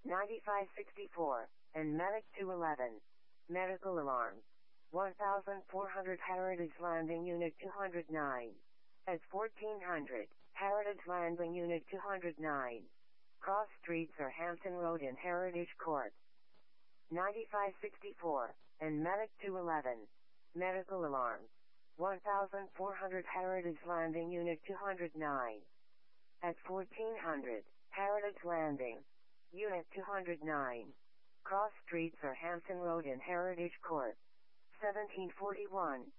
9564, and Medic 211. Medical alarm. 1400 Heritage Landing Unit 209. At 1400, Heritage Landing Unit 209. Cross Street Hampton Road in Heritage Court. 9564, and Medic 211. Medical alarm. 1400 Heritage Landing Unit 209. At 1400, Heritage Landing. Unit 209. Cross Street Hampton Road in Heritage Court. 1741,